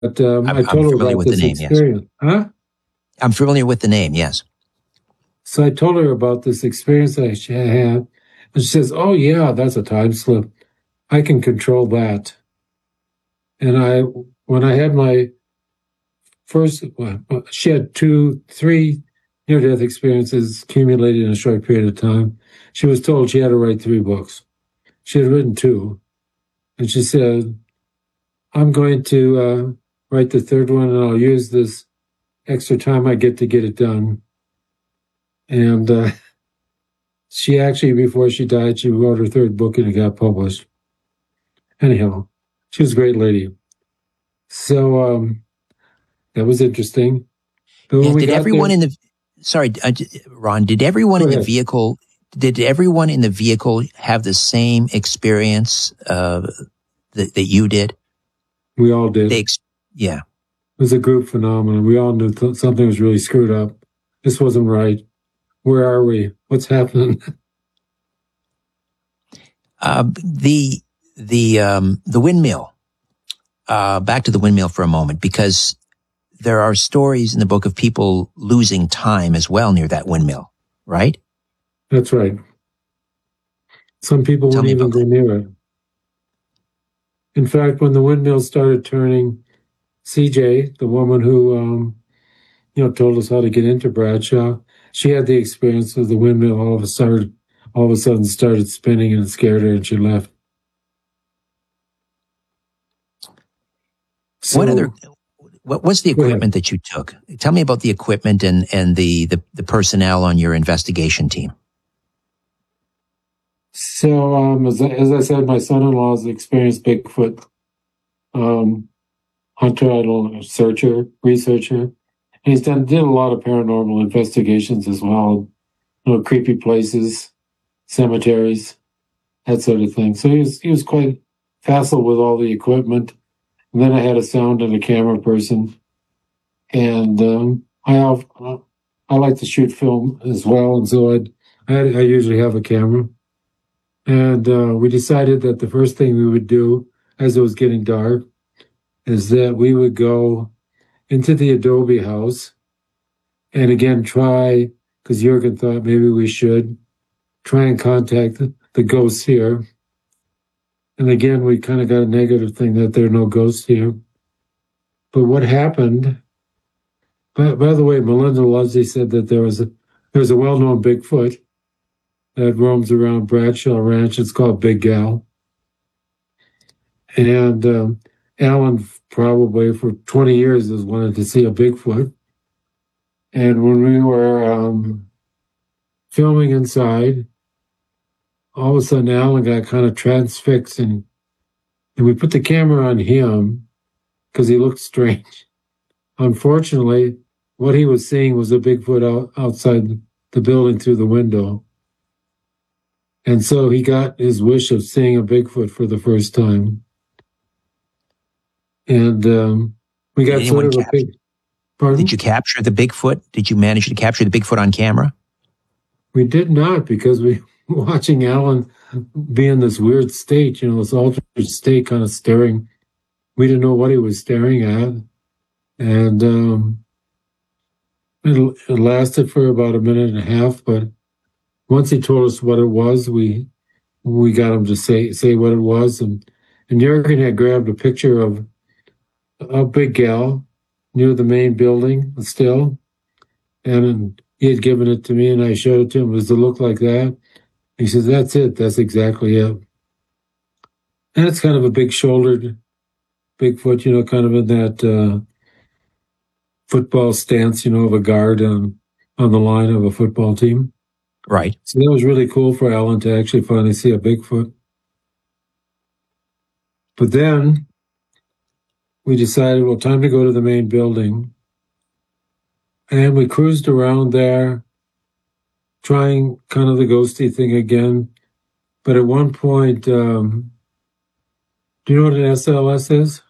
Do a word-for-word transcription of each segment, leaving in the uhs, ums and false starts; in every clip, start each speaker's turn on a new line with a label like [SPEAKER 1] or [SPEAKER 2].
[SPEAKER 1] um,
[SPEAKER 2] I'm,
[SPEAKER 1] I told
[SPEAKER 2] I'm
[SPEAKER 1] her
[SPEAKER 2] familiar
[SPEAKER 1] about
[SPEAKER 2] with the
[SPEAKER 1] this
[SPEAKER 2] name, yes.
[SPEAKER 1] experience. Huh?
[SPEAKER 2] I'm familiar with the name, yes.
[SPEAKER 1] So I told her about this experience that I had, and she says, "Oh yeah, that's a time slip. I can control that." And I, when I had my first, well, she had two, three near-death experiences accumulated in a short period of time. She was told she had to write three books. She had written two, and she said, "I'm going to uh, write the third one, and I'll use this extra time I get to get it done." And uh, she actually, before she died, she wrote her third book and it got published. Anyhow, she was a great lady. So um, that was interesting. But when
[SPEAKER 2] Yeah,
[SPEAKER 1] we
[SPEAKER 2] did
[SPEAKER 1] got
[SPEAKER 2] everyone
[SPEAKER 1] there,
[SPEAKER 2] in the sorry, uh, Ron? Did everyone
[SPEAKER 1] go
[SPEAKER 2] in the
[SPEAKER 1] ahead.
[SPEAKER 2] vehicle? Did everyone in the vehicle have the same experience uh, that, that you did?
[SPEAKER 1] We all did.
[SPEAKER 2] They,
[SPEAKER 1] It
[SPEAKER 2] ex- yeah.
[SPEAKER 1] was a group phenomenon. We all knew th- something was really screwed up. This wasn't right. Where are we? What's happening?
[SPEAKER 2] Uh, the the um, the windmill. Uh, back to the windmill for a moment, because there are stories in the book of people losing time as well near that windmill, right?
[SPEAKER 1] That's right. Some people
[SPEAKER 2] Tell
[SPEAKER 1] wouldn't
[SPEAKER 2] me
[SPEAKER 1] even
[SPEAKER 2] about
[SPEAKER 1] go
[SPEAKER 2] that.
[SPEAKER 1] near it. In fact, when the windmill started turning, C J, the woman who um, you know told us how to get into Bradshaw, she had the experience of the windmill all of a sudden, all of a sudden started spinning and it scared her and she left. So,
[SPEAKER 2] What other? What was the
[SPEAKER 1] go ahead.
[SPEAKER 2] equipment that you took? Tell me about the equipment and and the the, the personnel on your investigation team.
[SPEAKER 1] So, um, as, I, as I said, my son-in-law is an experienced Bigfoot um, hunter, I don't know, searcher, researcher. And he's done did a lot of paranormal investigations as well, you know, creepy places, cemeteries, that sort of thing. So he was he was quite facile with all the equipment. And then I had a sound and a camera person, and um, I have, I like to shoot film as well, and so I'd, I I usually have a camera. And uh, we decided that the first thing we would do, as it was getting dark, is that we would go into the Adobe house and again try, because Jurgen thought maybe we should try and contact the, the ghosts here. And again, we kind of got a negative thing that there are no ghosts here. But what happened? By, by the way, Melinda Leslie said that there was a there's a well-known Bigfoot that roams around Bradshaw Ranch. It's called Big Gal. And um, Alan probably for twenty years has wanted to see a Bigfoot. And when we were um, filming inside, all of a sudden Alan got kind of transfixed, and, and we put the camera on him because he looked strange. Unfortunately, what he was seeing was a Bigfoot out, outside the building through the window. And so he got his wish of seeing a Bigfoot for the first time. And um, we got
[SPEAKER 2] Did
[SPEAKER 1] sort
[SPEAKER 2] anyone
[SPEAKER 1] of a
[SPEAKER 2] capture?
[SPEAKER 1] big. Pardon?
[SPEAKER 2] Did you capture the Bigfoot? Did you manage to capture the Bigfoot on camera?
[SPEAKER 1] We did not, because we were watching Alan be in this weird state, you know, this altered state, kind of staring. We didn't know what he was staring at. And um, it, it lasted for about a minute and a half. But once he told us what it was, we we got him to say say what it was. And, and Jurgen had grabbed a picture of a Big Gal near the main building still. And he had given it to me, and I showed it to him. Does it look like that? He says, "That's it. That's exactly it." And it's kind of a big-shouldered Bigfoot, you know, kind of in that uh, football stance, you know, of a guard on, on the line of a football team.
[SPEAKER 2] Right.
[SPEAKER 1] So that was really cool for Alan to actually finally see a Bigfoot. But then we decided, well, time to go to the main building. And we cruised around there, trying kind of the ghosty thing again. But at one point, um, do you know what an S L S is?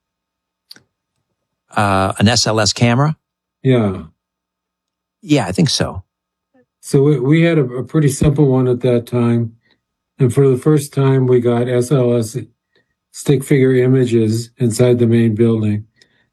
[SPEAKER 2] Uh, an S L S camera?
[SPEAKER 1] Yeah.
[SPEAKER 2] Yeah, I think so.
[SPEAKER 1] So we, we had a, a pretty simple one at that time. And for the first time, we got S L S stick figure images inside the main building.